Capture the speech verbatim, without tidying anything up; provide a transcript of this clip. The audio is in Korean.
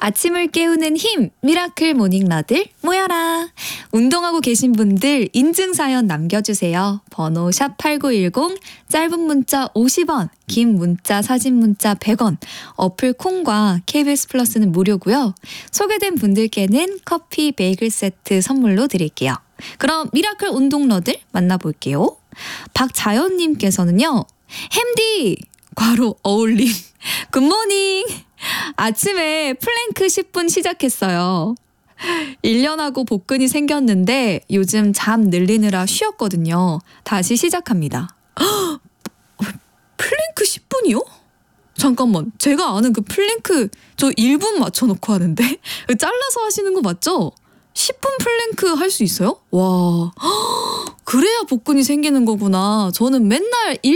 아침을 깨우는 힘, 미라클 모닝러들 모여라. 운동하고 계신 분들 인증사연 남겨주세요. 번호 샵팔구일공, 짧은 문자 오십 원, 긴 문자 사진 문자 백 원, 어플 콩과 케이비에스 플러스는 무료고요. 소개된 분들께는 커피 베이글 세트 선물로 드릴게요. 그럼 미라클 운동러들 만나볼게요. 박자연님께서는요. 햄디! 괄호 어울림. 굿모닝! 아침에 플랭크 십 분 시작했어요. 일 년하고 복근이 생겼는데 요즘 잠 늘리느라 쉬었거든요. 다시 시작합니다. 헉! 플랭크 십 분이요? 잠깐만, 제가 아는 그 플랭크 저 일 분 맞춰놓고 하는데 잘라서 하시는 거 맞죠? 십 분 플랭크 할 수 있어요? 와, 헉! 그래야 복근이 생기는 거구나. 저는 맨날 일